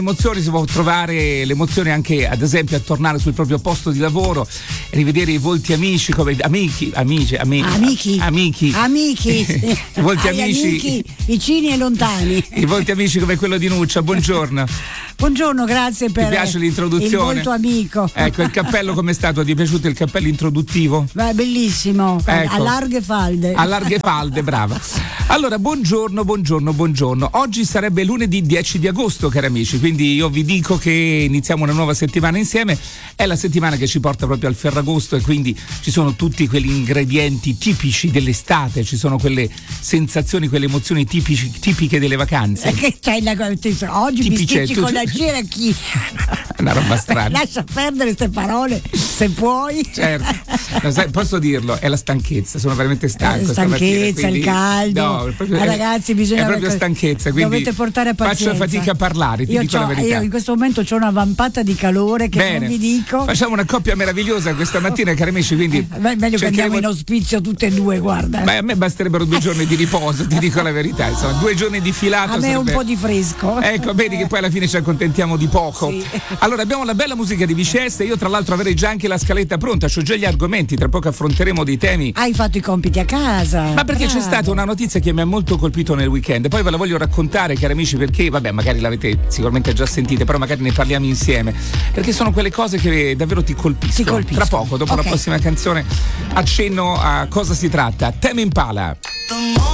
Emozioni, si può trovare l'emozione anche ad esempio a tornare sul proprio posto di lavoro, rivedere i volti amici come amici, i volti amici vicini e lontani, i volti amici come quello di Nuccia. Buongiorno. Buongiorno, grazie per Ti piace l'introduzione? Il volto amico. Ecco, il cappello com'è stato? Ti è piaciuto il cappello introduttivo? Beh, bellissimo, ecco. A larghe falde. A larghe falde, brava. Allora, buongiorno. Oggi sarebbe lunedì 10 di agosto, cari amici, quindi io vi dico che iniziamo una nuova settimana insieme. È la settimana che ci porta proprio al Ferragosto e quindi ci sono tutti quegli ingredienti tipici dell'estate, ci sono quelle sensazioni, quelle emozioni tipiche delle vacanze. Che c'hai oggi bisticci con la cera chi? Una roba strana. Lascia perdere queste parole, se puoi. Certo. No, sai, posso dirlo, è la stanchezza, sono veramente stanco. La stanchezza, quindi, il caldo. No, ragazzi, bisogna. È proprio stanchezza, quindi dovete portare pazienza. Faccio fatica a parlare, ti dico la verità. Io in questo momento ho una vampata di calore che bene, non vi dico. Facciamo una coppia meravigliosa questa mattina, cari amici, quindi meglio che andiamo in ospizio tutte e due, guarda. Beh, a me basterebbero 2 giorni di riposo, ti dico la verità, insomma, 2 giorni di filato. A me un po' di fresco. Ecco, vedi che poi alla fine ci accontentiamo di poco. Sì. Allora, abbiamo la bella musica di Viceste, io tra l'altro avrei già anche la scaletta pronta, c'ho già gli argomenti, tra poco affronteremo dei temi. Hai fatto i compiti a casa. Ma perché bravo. C'è stata una notizia che mi ha molto colpito nel weekend, poi ve la voglio raccontare, cari amici, perché vabbè, magari l'avete sicuramente già sentita, però magari ne parliamo insieme, perché sono quelle cose che davvero ti colpiscono. Tra poco, dopo la prossima canzone, accenno a cosa si tratta. Tame Impala.